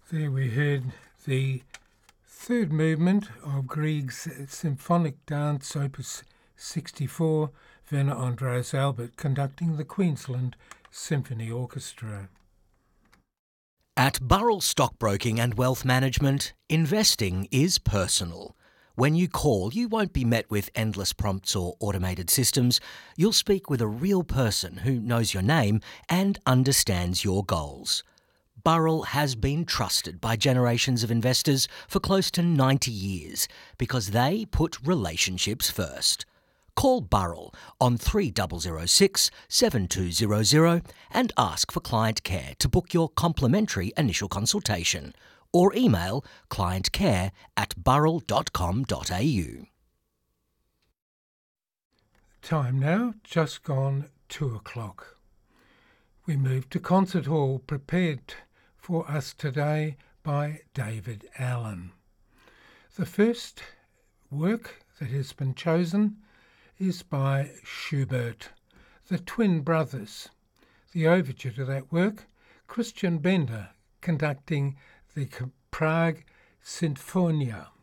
There we heard the third movement of Grieg's Symphonic Dance, Opus 64, Werner Andreas Albert conducting the Queensland Symphony Orchestra. At Burrell Stockbroking and Wealth Management, investing is personal. When you call, you won't be met with endless prompts or automated systems. You'll speak with a real person who knows your name and understands your goals. Burrell has been trusted by generations of investors for close to 90 years because they put relationships first. Call Burrell on 3006 7200 and ask for client care to book your complimentary initial consultation, or email clientcare@burrell.com.au. Time now, just gone 2 o'clock. We move to Concert Hall, prepared for us today by David Allen. The first work that has been chosen is by Schubert, the Twin Brothers. The overture to that work, Christian Bender conducting the Prague Sinfonia.